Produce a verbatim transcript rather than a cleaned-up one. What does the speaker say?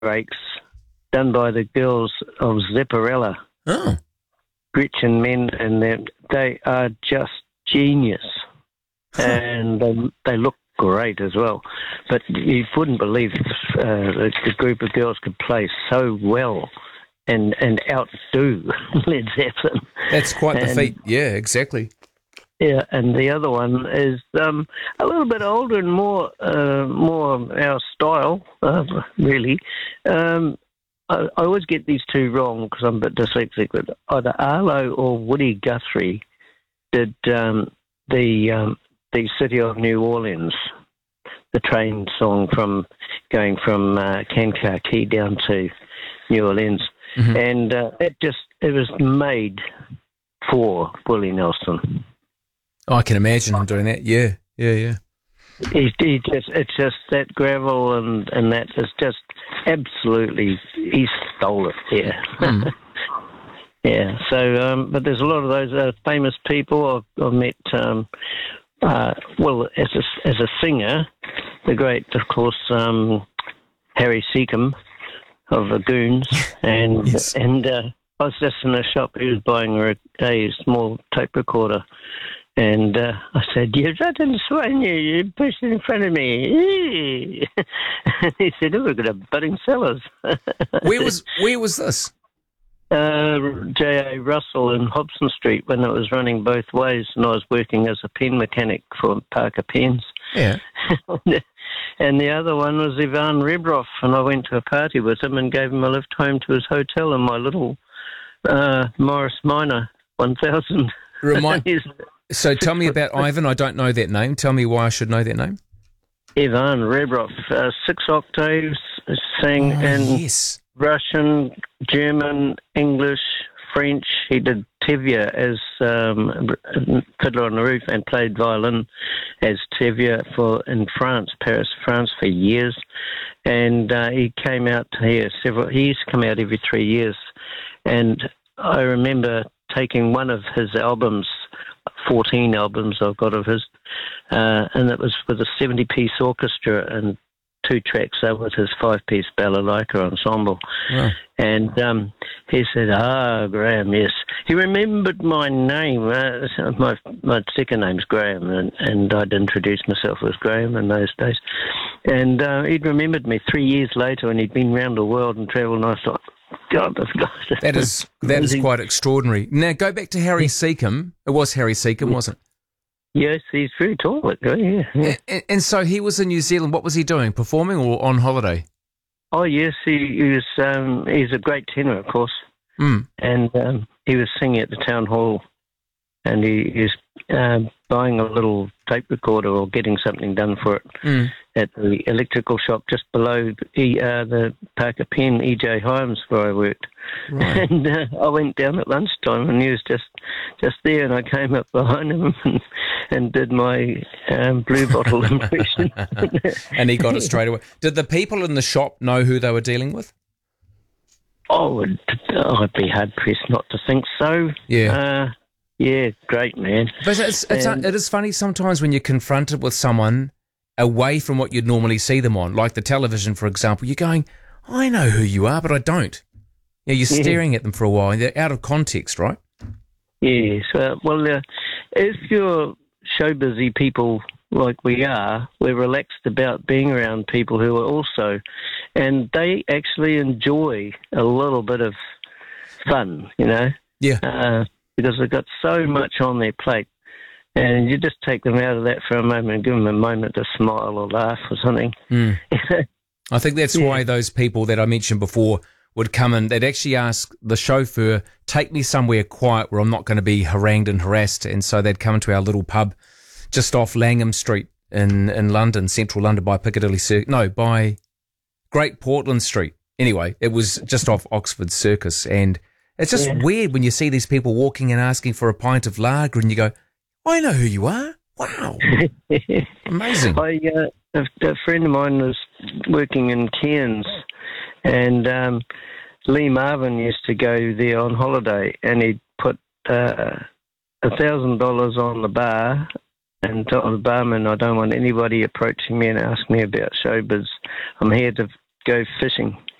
breaks done by the girls of Zipporella, Oh. Gretchen Men, and they they are just genius, and they, they look great as well. But you wouldn't believe uh, the, the group of girls could play so well and and outdo Led Zeppelin. That's quite the And- feat. Yeah, exactly. Yeah, and the other one is um, a little bit older and more uh, more our style, uh, really. Um, I, I always get these two wrong because I'm a bit dyslexic, but either Arlo or Woody Guthrie did um, the um, the City of New Orleans, the train song from going from uh, Kankakee down to New Orleans, Mhm. and uh, it just it was made for Willie Nelson. Oh, I can imagine him doing that. Yeah, yeah, yeah. He, he just, it's just that gravel and, and that is just absolutely, he stole it, yeah. Mm. Yeah, so, um, but there's a lot of those uh, famous people. I've, I've met, um, uh, well, as a, as a singer, the great, of course, um, Harry Seacombe of the Goons, and, Yes. and uh, I was just in a shop, he was buying a, a small tape recorder. And uh, I said, "You rotten swine, you, you pushed in front of me." And he said, "Oh, we've got a budding cellars." Where was where was this? uh, J A Russell in Hobson Street when it was running both ways, and I was working as a pen mechanic for Parker Pens. Yeah. And the other one was Ivan Rebroff, and I went to a party with him and gave him a lift home to his hotel in my little uh, Morris Minor one thousand. Remind. So tell me about Ivan. I don't know that name. Tell me why I should know that name. Ivan Rebroff, uh, six octaves, sang Oh, in yes. Russian, German, English, French. He did Tevye as um, Fiddler on the Roof and played violin as Tevye for in France, Paris, France for years. And uh, he came out here several. He used to come out every three years, and I remember taking one of his albums. fourteen albums I've got of his, uh, and it was with a seventy-piece orchestra and two tracks there with his five-piece balalaika ensemble. Wow. And um, he said, "Ah, Graham, yes." He remembered my name. Uh, my my second name's Graham, and, and I'd introduced myself as Graham in those days. And uh, he'd remembered me three years later, and he'd been round the world and travelled, and I thought, God, this guy. That is that is quite extraordinary. Now go back to Harry Seacombe. It was Harry Seacombe, wasn't it? Yes, he's very tall, that guy, yeah. yeah. And, and so he was in New Zealand. What was he doing? Performing or on holiday? Oh, yes, he, he was. Um, he's a great tenor, of course, Mm. and um, he was singing at the town hall, and he, he was um, buying a little tape recorder or getting something done for it Mm. at the electrical shop just below e, uh, the Parker Pen, E J Hyams, where I worked. Right. And uh, I went down at lunchtime, and he was just just there, and I came up behind him and, and did my um, blue bottle impression. And he got it straight away. Did the people in the shop know who they were dealing with? Oh, I'd, I'd be hard pressed not to think so. Yeah. Uh, yeah, great man. But it's, it's, And- it is funny sometimes when you're confronted with someone away from what you'd normally see them on, like the television, for example. You're going, I know who you are, but I don't. Yeah, you're Yeah. staring at them for a while. They're out of context, right? Yes. Uh, well, uh, if you're show busy people like we are, we're relaxed about being around people who are also, and they actually enjoy a little bit of fun, you know, Yeah. uh, because they've got so much on their plate. And you just take them out of that for a moment and give them a moment to smile or laugh or something. Mm. I think that's Yeah. why those people that I mentioned before would come in. They'd actually ask the chauffeur, take me somewhere quiet where I'm not going to be harangued and harassed. And so they'd come to our little pub just off Langham Street in, in London, central London, by Piccadilly Circus. No, by Great Portland Street. Anyway, it was just off Oxford Circus. And it's just Yeah. weird when you see these people walking and asking for a pint of lager and you go, I know who you are. Wow. Amazing. I, uh, a, a friend of mine was working in Cairns, and um, Lee Marvin used to go there on holiday, and he'd put uh, a thousand dollars on the bar and told the barman, I don't want anybody approaching me and asking me about showbiz. I'm here to go fishing.